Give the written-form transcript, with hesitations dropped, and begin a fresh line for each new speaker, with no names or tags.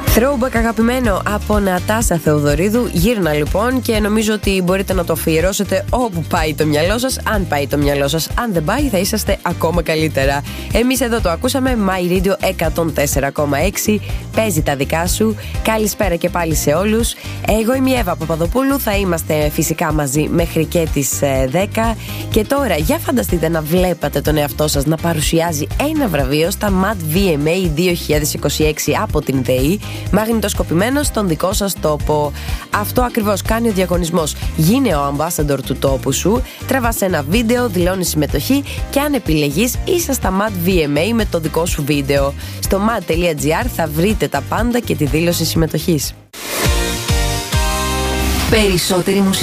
Throwback αγαπημένο από Νατάσα Θεοδωρίδου. Γύρνα λοιπόν και νομίζω ότι μπορείτε να το αφιερώσετε όπου πάει το μυαλό σας. Αν πάει το μυαλό σας, αν δεν πάει θα είσαστε ακόμα καλύτερα. Εμείς εδώ το ακούσαμε. My Radio 104,6. Παίζει τα δικά σου. Καλησπέρα και πάλι σε όλους. Εγώ είμαι η Εύα Παπαδοπούλου. Θα είμαστε φυσικά μαζί μέχρι και τις 10. Και τώρα για φανταστείτε να βλέπατε τον εαυτό σας να παρουσιάζει ένα βραβείο στα Mad VMA 2026 από την ΔΕΗ, μαγνητοσκοπημένο στον δικό σας τόπο. Αυτό ακριβώς κάνει ο διαγωνισμός. Γίνε ο ambassador του τόπου σου, τραβάς ένα βίντεο, δηλώνεις συμμετοχή και αν επιλεγείς είσαι στα Mad VMA με το δικό σου βίντεο. Στο mad.gr θα βρείτε τα πάντα και τη δήλωση συμμετοχής.
Περισσότερη μουσική.